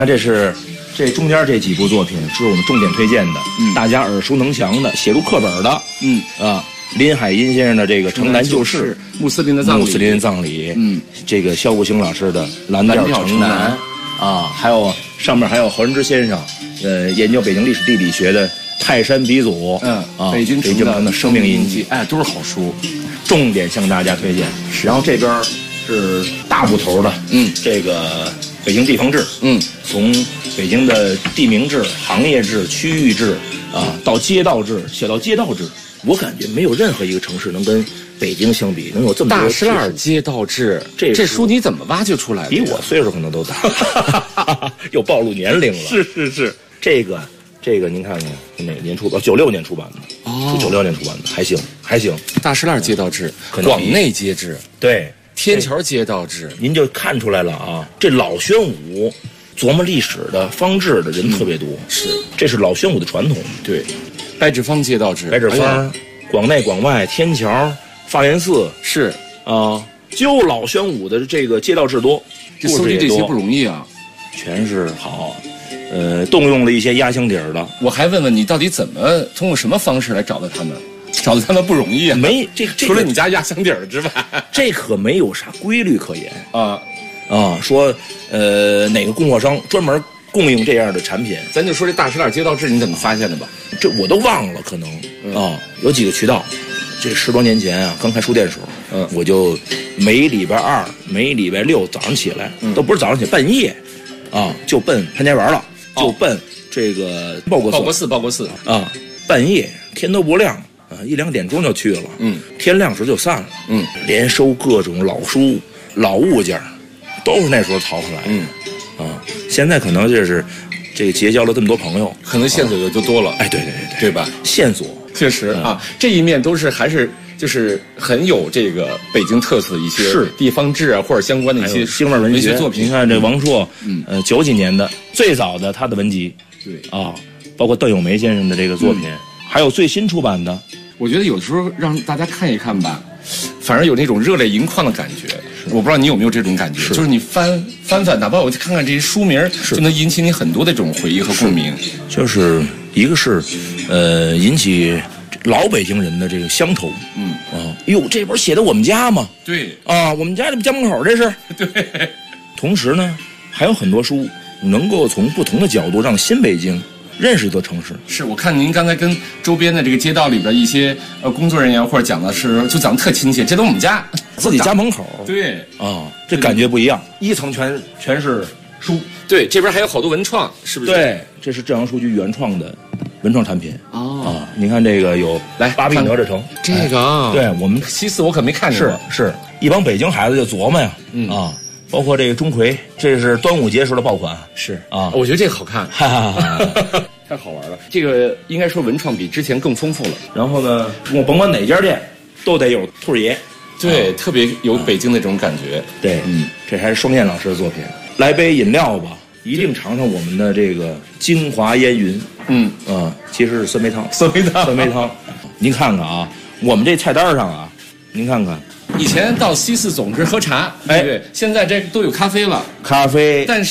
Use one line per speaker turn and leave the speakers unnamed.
那这中间这几部作品是我们重点推荐的，大家耳熟能详的，写入课本的，林海音先生的这个《城南旧事》，
穆斯林的葬礼，
这个萧国兴老师的《蓝调城南》还有上面还有何仁之先生，研究北京历史地理学的《泰山鼻祖》，
北京城
的生命印记，
都是好书，
重点向大家推荐。然后这边是大部头的，这个北京地方志，从北京的地名志、行业志、区域志到街道志，写到街道志。我感觉没有任何一个城市能跟北京相比，能有这么多
大栅栏街道志。这书你怎么挖掘出来的？
比我岁数可能都大，又暴露年龄了。
是，
这个您看看哪年出版？96年出版的，是96年出版的，还行。
大栅栏街道志，广内街志，
对，
天桥街道志，
您就看出来了啊。这老宣武琢磨历史的方志的人特别多，这是老宣武的传统。
对。白纸坊街道志，
白纸坊，广内广外，天桥、发源寺
是
就老宣武的这个街道志多，
这搜集这些不容易啊，
全是好，动用了一些压箱底儿的。
我还问问你，到底怎么通过什么方式来找到他们？找到他们不容易啊，
没
除了你家压箱底儿之外，
这可没有啥规律可言说哪个供货商专门供应这样的产品，
咱就说这大栅栏街道志你怎么发现的吧？
这我都忘了，可能有几个渠道。这10多年前啊，刚开书店的时候，我就每礼拜2、每礼拜6早上起来，都不是早上起来，半夜就奔潘家园了，就奔这个报国寺半夜天都不亮1、2点钟就去了，天亮时就散了，连收各种老书、老物件，都是那时候淘出来的，现在可能就是这个结交了这么多朋友，
可能线索就多了。
对吧？线索
确实这一面都是还是就是很有这个北京特色的一些地方志或者相关的一些
兴味文学作品。你看这王朔，90几年的最早的他的文集，
对
包括邓友梅先生的这个作品，还有最新出版的。
我觉得有时候让大家看一看吧，反而有那种热泪盈眶的感觉。我不知道你有没有这种感觉，就是你翻，哪怕我去看看这些书名，就能引起你很多的这种回忆和共鸣。
就是一个是，引起老北京人的这个乡愁。哟，这本写的我们家吗？
对
我们家这家门口这是。
对。
同时呢，还有很多书能够从不同的角度让新北京认识一座城市。
是我看您刚才跟周边的这个街道里边一些工作人员或者讲的是，就讲的特亲切，这都我们家
自己家门口。
对
这感觉不一样。一层全是书，
对，这边还有好多文创，是不是？
对，这是浙江书局原创的文创产品你看这个有巴比哪吒城，
这个
对我们
西四我可没看见过，
是一帮北京孩子就琢磨呀，包括这个钟馗，这是端午节时的爆款，
是我觉得这个好看，太好玩了。这个应该说文创比之前更丰富了。
然后呢，我甭管哪家店，都得有兔爷，
对，特别有北京那种感觉。
对，这还是双燕老师的作品。来杯饮料吧，一定尝尝我们的这个精华烟云。其实是酸梅汤。您看看我们这菜单上您看看。
以前到西四总是喝茶，对，现在这都有咖啡了，
但是